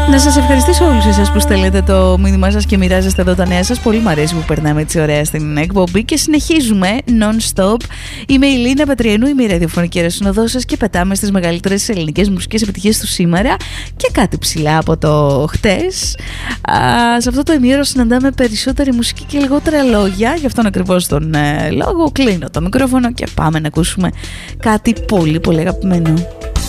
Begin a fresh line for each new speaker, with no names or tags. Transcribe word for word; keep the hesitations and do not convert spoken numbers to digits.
Να σας ευχαριστήσω όλους εσάς που στέλνετε το μήνυμά σας και μοιράζεστε εδώ τα νέα σας. Πολύ μου αρέσει που περνάμε έτσι ωραία στην εκπομπή και συνεχίζουμε non-stop. Είμαι η Λίνα Πατριανού, είμαι η ραδιοφωνική αεροσυνοδός σας και πετάμε στις μεγαλύτερες ελληνικές μουσικές επιτυχίες του σήμερα και κάτι ψηλά από το χτες. Α, σε αυτό το ημίωρο συναντάμε περισσότερη μουσική και λιγότερα λόγια. Γι' αυτόν ακριβώς τον ε, λόγο κλείνω το μικρόφωνο και πάμε να ακούσουμε κάτι πολύ πολύ αγαπημένο.